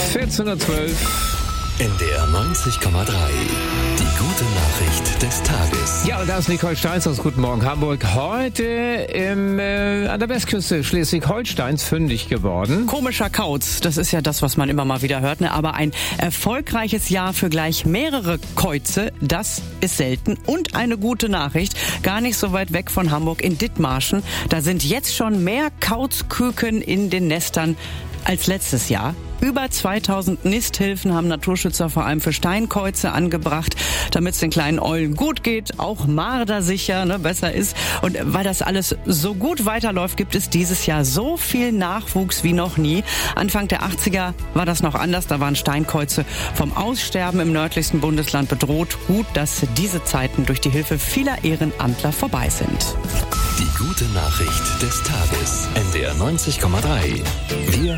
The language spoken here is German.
14:12 NDR 90,3. Die gute Nachricht des Tages. Ja, und da ist Nicole Steins aus Guten Morgen Hamburg. Heute an der Westküste Schleswig-Holsteins fündig geworden. Komischer Kauz, das ist ja das, was man immer mal wieder hört, ne? Aber ein erfolgreiches Jahr für gleich mehrere Käuze, das ist selten. Und eine gute Nachricht, gar nicht so weit weg von Hamburg in Dithmarschen. Da sind jetzt schon mehr Kauzküken in den Nestern als letztes Jahr. Über 2000 Nisthilfen haben Naturschützer vor allem für Steinkäuze angebracht, damit es den kleinen Eulen gut geht, auch mardersicher, besser ist. Und weil das alles so gut weiterläuft, gibt es dieses Jahr so viel Nachwuchs wie noch nie. Anfang der 80er war das noch anders, da waren Steinkäuze vom Aussterben im nördlichsten Bundesland bedroht. Gut, dass diese Zeiten durch die Hilfe vieler Ehrenamtler vorbei sind. Die gute Nachricht des Tages. NDR 90,3. Wir